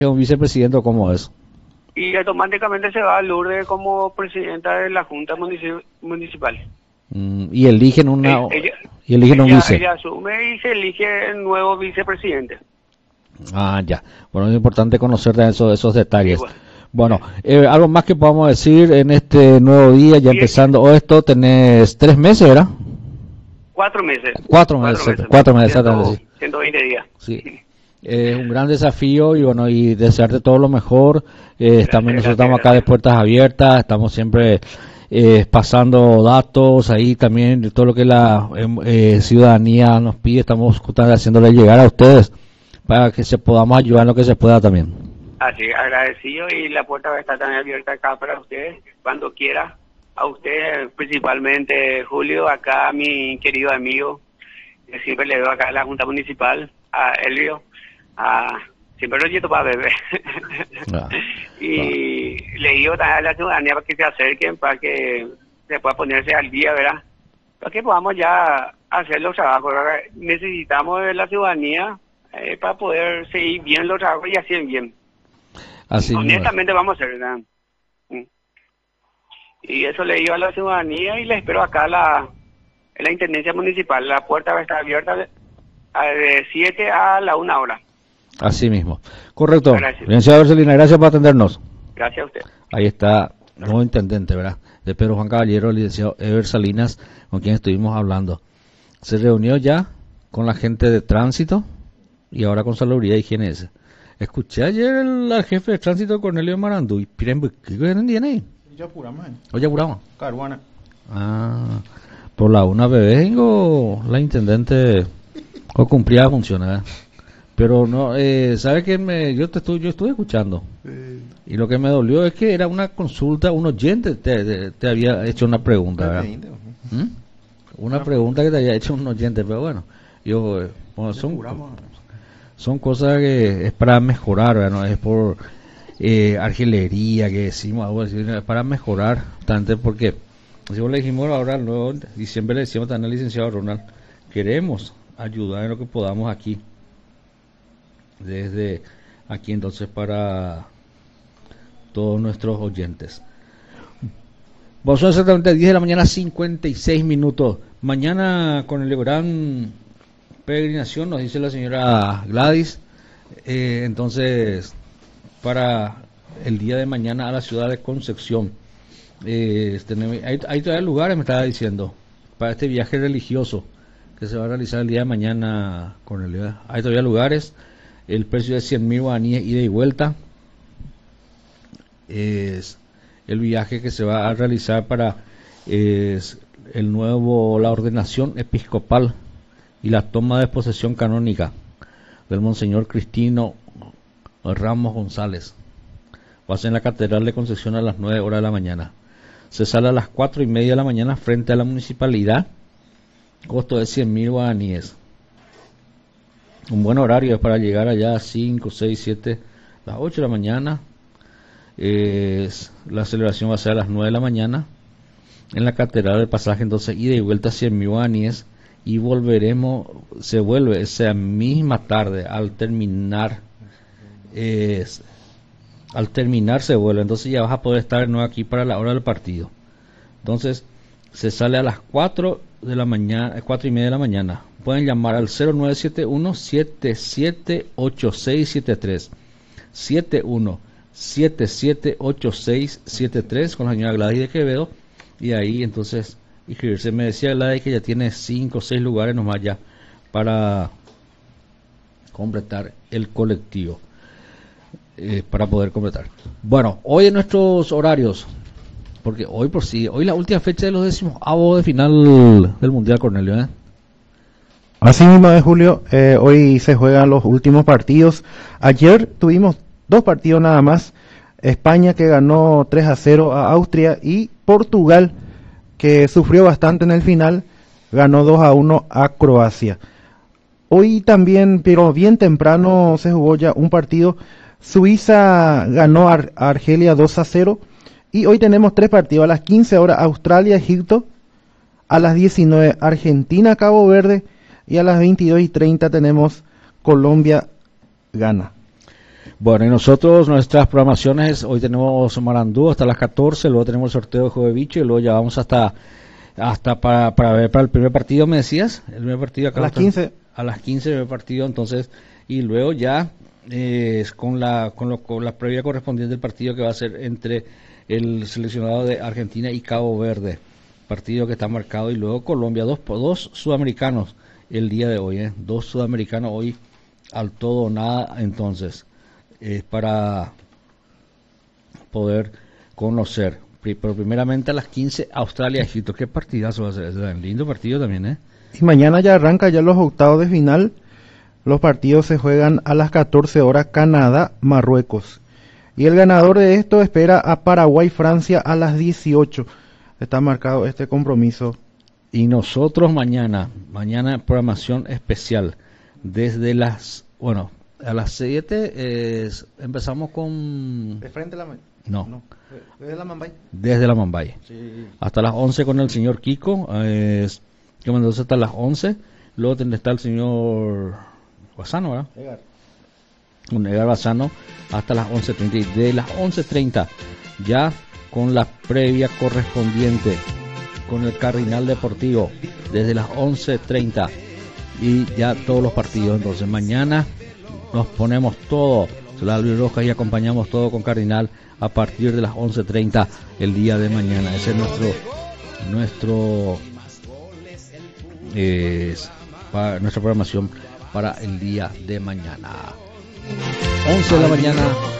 un vicepresidente, ¿cómo es? Y automáticamente se va a Lourdes como presidenta de la Junta Municipal. Y eligen una Ella, y eligen un vice. ella asume y se elige el nuevo vicepresidente. Ah, ya. Bueno, es importante conocer esos Sí, detalles. bueno. Bueno, algo más que podamos decir en este nuevo día, ya Bien. empezando esto, tenés 3 meses, ¿verdad? 4 meses. 4 meses, exactamente, sí. 120 días. Sí. Es un gran desafío y bueno, y desearte todo lo mejor. También nosotros estamos acá de puertas abiertas, estamos siempre pasando datos ahí también, todo lo que la ciudadanía nos pide, estamos justamente haciéndole llegar a ustedes para que se podamos ayudar en lo que se pueda también. Así, agradecido, y la puerta va a estar también abierta acá para ustedes cuando quiera. A usted principalmente, Julio, acá a mi querido amigo, que siempre le veo acá a la Junta Municipal, a Elvio, siempre lo llevo para beber. Y le digo también a la ciudadanía para que se acerquen, para que se pueda ponerse al día, ¿verdad? Para que podamos ya hacer los trabajos, ¿verdad? Necesitamos de la ciudadanía para poder seguir bien los trabajos y hacer bien. Así honestamente vamos a hacer, ¿verdad? Y eso le digo a la ciudadanía y le espero acá en la Intendencia Municipal. La puerta va a estar abierta de 7 a la 1 hora. Así mismo. Correcto. Gracias. Licenciado Bercelina, gracias por atendernos. Gracias a usted. Ahí está el nuevo intendente, ¿verdad? De Pedro Juan Caballero, el licenciado Ever Salinas, con quien estuvimos hablando. Se reunió ya con la gente de tránsito y ahora con salubridad y higiene. Escuché ayer al jefe de tránsito, Cornelio Marandu, y ¿qué tiene ahí? Ya apuramos. Oye, apuramos. Caruana. Por la una vengo, la intendente o cumplía funciones, pero no, ¿sabe qué? Yo estuve escuchando, y lo que me dolió es que era una consulta, un oyente te había hecho una pregunta, ¿verdad? Una pregunta que te había hecho un oyente, pero bueno, son cosas que es para mejorar, ¿verdad? No es por argilería que decimos, algo así, es para mejorar, tanto porque, si vos le dijimos ahora al nuevo, y siempre le decimos también al licenciado Ronald, queremos ayudar en lo que podamos aquí, desde aquí entonces para todos nuestros oyentes. Vos son exactamente 10 de la mañana, 56 minutos. Mañana con el gran peregrinación, nos dice la señora Gladys, entonces para el día de mañana a la ciudad de Concepción. Hay todavía lugares, me estaba diciendo, para este viaje religioso que se va a realizar el día de mañana con el. Hay todavía lugares. El precio de 100.000 guaraníes ida y vuelta. Es el viaje que se va a realizar para la ordenación episcopal y la toma de posesión canónica del Monseñor Cristino Ramos González. Va a ser en la Catedral de Concepción a las 9 horas de la mañana. Se sale a las 4:30 de la mañana frente a la municipalidad. Costo de 100.000 guaraníes. Un buen horario es para llegar allá a 5, 6, 7, las 8 de la mañana. La celebración va a ser a las 9 de la mañana en la Catedral del Pasaje, entonces ida y vuelta 100.000 guaraníes, y se vuelve esa misma tarde al terminar se vuelve, entonces ya vas a poder estar de nuevo aquí para la hora del partido. Entonces se sale a las 4 de la mañana, 4:30 de la mañana. Pueden llamar al 0971-778673 778673 con la señora Gladys de Quevedo, y ahí entonces inscribirse. Me decía Gladys que ya tiene 5 o 6 lugares nomás ya para completar el colectivo, para poder completar. Bueno, hoy en nuestros horarios, porque hoy la última fecha de los 18avos de final del Mundial, Cornelio, Así mismo de Julio, hoy se juegan los últimos partidos. Ayer tuvimos 2 partidos nada más. España, que ganó 3-0 a Austria, y Portugal, que sufrió bastante en el final, ganó 2-1 a Croacia. Hoy también, pero bien temprano, se jugó ya un partido. Suiza ganó a Argelia 2-0. Y hoy tenemos 3 partidos. A las 15 horas Australia, Egipto. A las 19 Argentina, Cabo Verde. Y a las 22:30 tenemos Colombia, Ghana. Bueno, y nosotros, nuestras programaciones, hoy tenemos Marandú hasta las 14, luego tenemos el sorteo de Juego de Bicho y luego ya vamos hasta para ver para el primer partido, me decías, el primer partido acá A las 15. A las 15 el primer partido, entonces, y luego ya con la previa correspondiente del partido que va a ser entre el seleccionado de Argentina y Cabo Verde, partido que está marcado, y luego Colombia, dos sudamericanos el día de hoy, dos sudamericanos hoy al todo o nada, entonces para poder conocer. Pero primeramente a las 15 Australia-Egipto. Qué partidazo va a ser, es un lindo partido también, Y mañana ya arranca ya los octavos de final. Los partidos se juegan a las 14 horas, Canadá-Marruecos. Y el ganador de esto espera a Paraguay-Francia a las 18. Está marcado este compromiso. Y nosotros mañana programación especial desde a las 7 empezamos con... ¿De frente a la... No. ¿Desde la Mambay? Desde la Mambay. Sí. Hasta las 11 con el señor Kiko, que entonces hasta las 11. Luego está el señor Bassano, ¿verdad? Edgar. Con Edgar Bassano hasta las 11:30. Y de las 11:30 ya con la previa correspondiente con el Cardinal Deportivo desde las 11:30 y ya todos los partidos. Entonces mañana nos ponemos todo la albirroja y acompañamos todo con Cardinal a partir de las 11:30 el día de mañana. Ese es nuestra programación para el día de mañana. 11 de la mañana.